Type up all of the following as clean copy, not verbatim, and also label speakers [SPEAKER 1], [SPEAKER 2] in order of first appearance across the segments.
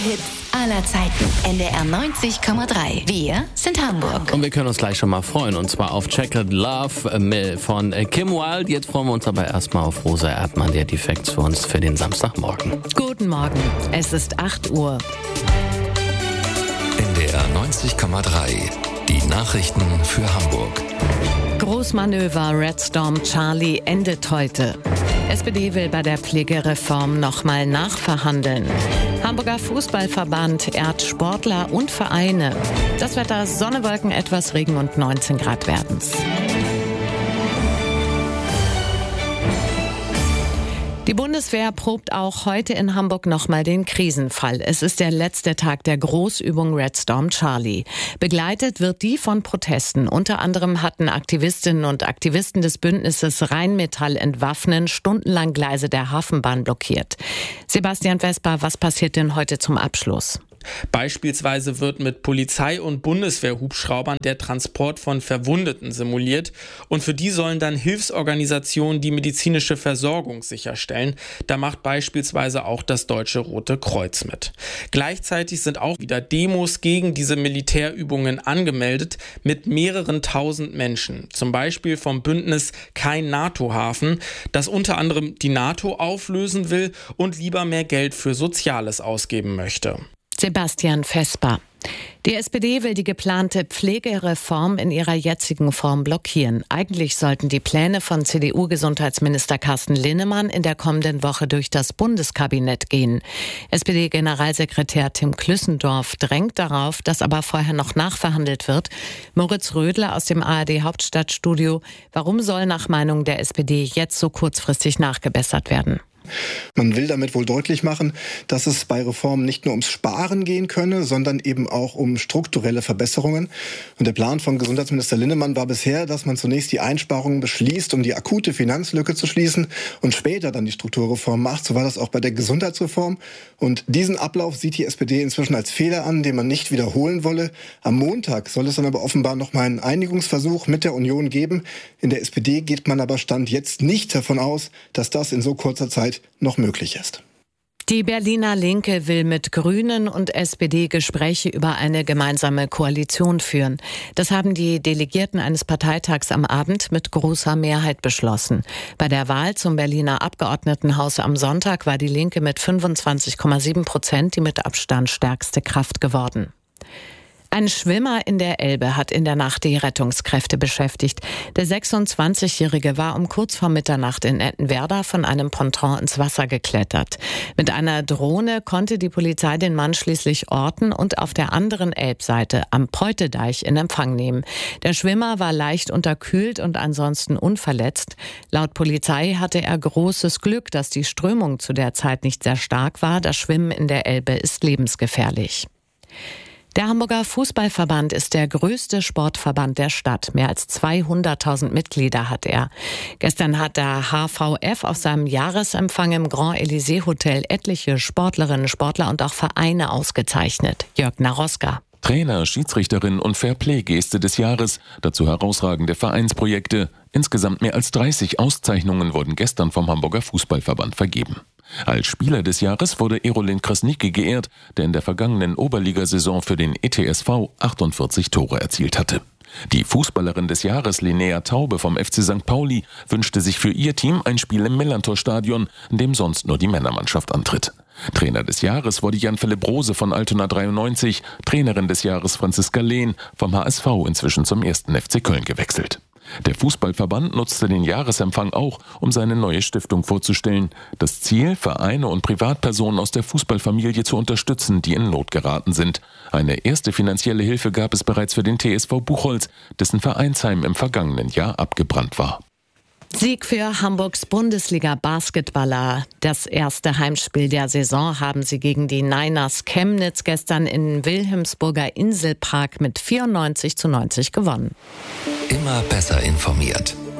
[SPEAKER 1] Hits aller Zeiten. NDR 90,3. Wir sind Hamburg.
[SPEAKER 2] Und wir können uns gleich schon mal freuen. Und zwar auf Checkered Love von Kim Wilde. Jetzt freuen wir uns aber erstmal auf Rosa Erdmann, die hat die Facts für uns für den Samstagmorgen.
[SPEAKER 3] Guten Morgen. Es ist 8 Uhr.
[SPEAKER 4] NDR 90,3. Die Nachrichten für Hamburg.
[SPEAKER 3] Großmanöver Red Storm Charlie endet heute. SPD will bei der Pflegereform nochmal nachverhandeln. Hamburger Fußballverband ehrt Sportler und Vereine. Das Wetter: Sonne, Wolken, etwas Regen und 19 Grad werden's. Die Bundeswehr probt auch heute in Hamburg nochmal den Krisenfall. Es ist der letzte Tag der Großübung Red Storm Charlie. Begleitet wird die von Protesten. Unter anderem hatten Aktivistinnen und Aktivisten des Bündnisses Rheinmetall entwaffnen stundenlang Gleise der Hafenbahn blockiert. Sebastian Vesper, was passiert denn heute zum Abschluss?
[SPEAKER 5] Beispielsweise wird mit Polizei- und Bundeswehrhubschraubern der Transport von Verwundeten simuliert und für die sollen dann Hilfsorganisationen die medizinische Versorgung sicherstellen. Da macht beispielsweise auch das Deutsche Rote Kreuz mit. Gleichzeitig sind auch wieder Demos gegen diese Militärübungen angemeldet mit mehreren tausend Menschen. Zum Beispiel vom Bündnis Kein NATO-Hafen, das unter anderem die NATO auflösen will und lieber mehr Geld für Soziales ausgeben möchte.
[SPEAKER 3] Sebastian Vesper. Die SPD will die geplante Pflegereform in ihrer jetzigen Form blockieren. Eigentlich sollten die Pläne von CDU-Gesundheitsminister Carsten Linnemann in der kommenden Woche durch das Bundeskabinett gehen. SPD-Generalsekretär Tim Klüssendorf drängt darauf, dass aber vorher noch nachverhandelt wird. Moritz Rödler aus dem ARD-Hauptstadtstudio. Warum soll nach Meinung der SPD jetzt so kurzfristig nachgebessert werden?
[SPEAKER 6] Man will damit wohl deutlich machen, dass es bei Reformen nicht nur ums Sparen gehen könne, sondern eben auch um strukturelle Verbesserungen. Und der Plan von Gesundheitsminister Linnemann war bisher, dass man zunächst die Einsparungen beschließt, um die akute Finanzlücke zu schließen und später dann die Strukturreform macht. So war das auch bei der Gesundheitsreform. Und diesen Ablauf sieht die SPD inzwischen als Fehler an, den man nicht wiederholen wolle. Am Montag soll es dann aber offenbar noch mal einen Einigungsversuch mit der Union geben. In der SPD geht man aber Stand jetzt nicht davon aus, dass das in so kurzer Zeit noch möglich ist.
[SPEAKER 3] Die Berliner Linke will mit Grünen und SPD Gespräche über eine gemeinsame Koalition führen. Das haben die Delegierten eines Parteitags am Abend mit großer Mehrheit beschlossen. Bei der Wahl zum Berliner Abgeordnetenhaus am Sonntag war die Linke mit 25,7% die mit Abstand stärkste Kraft geworden. Ein Schwimmer in der Elbe hat in der Nacht die Rettungskräfte beschäftigt. Der 26-Jährige war um kurz vor Mitternacht in Ettenwerda von einem Ponton ins Wasser geklettert. Mit einer Drohne konnte die Polizei den Mann schließlich orten und auf der anderen Elbseite am Preutedeich in Empfang nehmen. Der Schwimmer war leicht unterkühlt und ansonsten unverletzt. Laut Polizei hatte er großes Glück, dass die Strömung zu der Zeit nicht sehr stark war. Das Schwimmen in der Elbe ist lebensgefährlich. Der Hamburger Fußballverband ist der größte Sportverband der Stadt. Mehr als 200.000 Mitglieder hat er. Gestern hat der HVF auf seinem Jahresempfang im Grand Elysée Hotel etliche Sportlerinnen, Sportler und auch Vereine ausgezeichnet. Jörg Naroska.
[SPEAKER 7] Trainer, Schiedsrichterin und Fairplay-Geste des Jahres, dazu herausragende Vereinsprojekte. Insgesamt mehr als 30 Auszeichnungen wurden gestern vom Hamburger Fußballverband vergeben. Als Spieler des Jahres wurde Erolin Krasniqi geehrt, der in der vergangenen Oberligasaison für den ETSV 48 Tore erzielt hatte. Die Fußballerin des Jahres Linnea Taube vom FC St. Pauli wünschte sich für ihr Team ein Spiel im Millantor-Stadion, in dem sonst nur die Männermannschaft antritt. Trainer des Jahres wurde Jan-Philipp Rose von Altona 93, Trainerin des Jahres Franziska Lehn vom HSV, inzwischen zum 1. FC Köln gewechselt. Der Fußballverband nutzte den Jahresempfang auch, um seine neue Stiftung vorzustellen. Das Ziel, Vereine und Privatpersonen aus der Fußballfamilie zu unterstützen, die in Not geraten sind. Eine erste finanzielle Hilfe gab es bereits für den TSV Buchholz, dessen Vereinsheim im vergangenen Jahr abgebrannt war.
[SPEAKER 3] Sieg für Hamburgs Bundesliga-Basketballer. Das erste Heimspiel der Saison haben sie gegen die Niners Chemnitz gestern in Wilhelmsburger Inselpark mit 94:90 gewonnen.
[SPEAKER 4] Immer besser informiert. NDR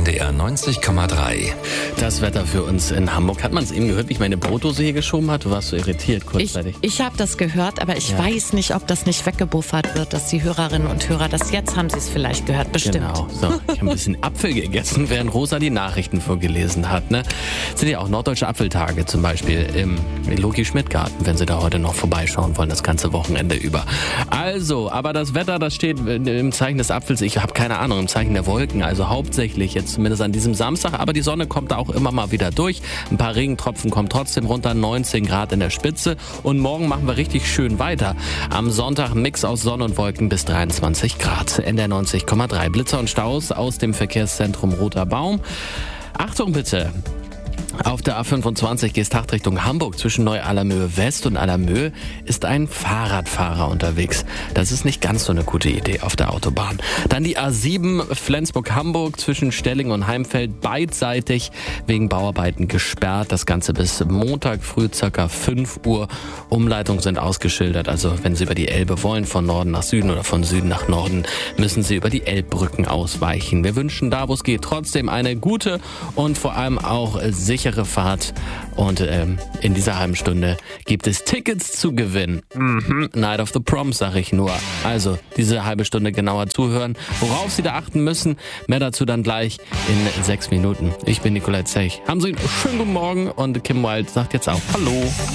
[SPEAKER 4] NDR 90,3.
[SPEAKER 2] Das Wetter für uns in Hamburg. Hat man es eben gehört, wie ich meine Brotdose hier geschoben habe? Du warst so irritiert kurzzeitig.
[SPEAKER 3] Ich habe das gehört, aber ich weiß nicht, ob das nicht weggebuffert wird, dass die Hörerinnen und Hörer das jetzt haben sie es vielleicht gehört, bestimmt.
[SPEAKER 2] Genau. So, ich habe ein bisschen Apfel gegessen, während Rosa die Nachrichten vorgelesen hat. Ne? Sind ja auch norddeutsche Apfeltage zum Beispiel im Loki-Schmidt-Garten, wenn Sie da heute noch vorbeischauen wollen, das ganze Wochenende über. Also, aber das Wetter, das steht im Zeichen des Apfels, ich habe keine Ahnung, im Zeichen der Wolken, also hauptsächlich jetzt zumindest an diesem Samstag, aber die Sonne kommt da auch immer mal wieder durch. Ein paar Regentropfen kommen trotzdem runter, 19 Grad in der Spitze und morgen machen wir richtig schön weiter. Am Sonntag Mix aus Sonne und Wolken bis 23 Grad. NDR 90,3. Blitzer und Staus aus dem Verkehrszentrum Roter Baum. Achtung bitte! Auf der A25 Geesthacht Richtung Hamburg zwischen Neu-Allermöhe West und Allermöhe ist ein Fahrradfahrer unterwegs. Das ist nicht ganz so eine gute Idee auf der Autobahn. Dann die A7 Flensburg-Hamburg zwischen Stelling und Heimfeld beidseitig wegen Bauarbeiten gesperrt. Das Ganze bis Montag früh ca. 5 Uhr. Umleitungen sind ausgeschildert. Also wenn Sie über die Elbe wollen, von Norden nach Süden oder von Süden nach Norden, müssen Sie über die Elbbrücken ausweichen. Wir wünschen da, wo es geht, trotzdem eine gute und vor allem auch sichere Fahrt und in dieser halben Stunde gibt es Tickets zu gewinnen. Night of the Proms, sag ich nur. Also diese halbe Stunde genauer zuhören, worauf Sie da achten müssen. Mehr dazu dann gleich in 6 Minuten. Ich bin Nikolai Zech. Haben Sie einen schönen guten Morgen und Kim Wilde sagt jetzt auch Hallo.